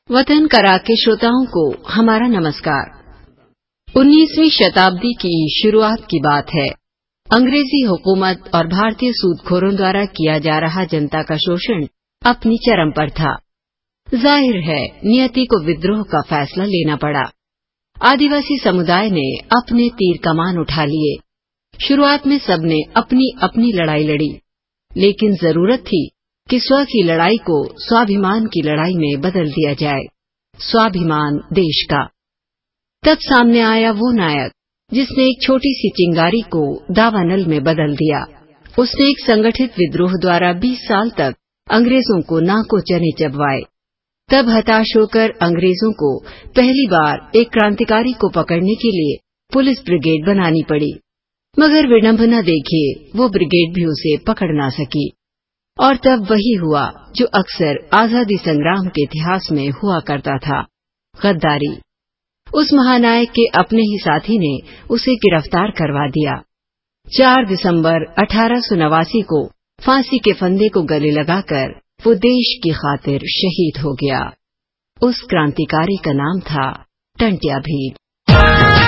वतन करा के श्रोताओं को हमारा नमस्कार। 19वीं शताब्दी की शुरुआत की बात है। अंग्रेजी हुकूमत और भारतीय सूदखोरों द्वारा किया जा रहा जनता का शोषण अपनी चरम पर था। जाहिर है नियति को विद्रोह का फैसला लेना पड़ा। आदिवासी समुदाय ने अपने तीर कमान उठा लिए। शुरुआत में सबने अपनी अपनी लड़ाई लड़ी, लेकिन जरूरत थी कि स्व की लड़ाई को स्वाभिमान की लड़ाई में बदल दिया जाए। स्वाभिमान देश का। तब सामने आया वो नायक जिसने एक छोटी सी चिंगारी को दावानल में बदल दिया। उसने एक संगठित विद्रोह द्वारा 20 साल तक अंग्रेजों को नाको चने चबवाए। तब हताश होकर अंग्रेजों को पहली बार एक क्रांतिकारी को पकड़ने के लिए पुलिस ब्रिगेड बनानी पड़ी, मगर विडंबना देखिए, वो ब्रिगेड भी उसे पकड़ ना सकी। और तब वही हुआ जो अक्सर आजादी संग्राम के इतिहास में हुआ करता था, गद्दारी। उस महानायक के अपने ही साथी ने उसे गिरफ्तार करवा दिया। 4 दिसंबर 1889 को फांसी के फंदे को गले लगाकर वो देश की खातिर शहीद हो गया। उस क्रांतिकारी का नाम था टंट्या भील।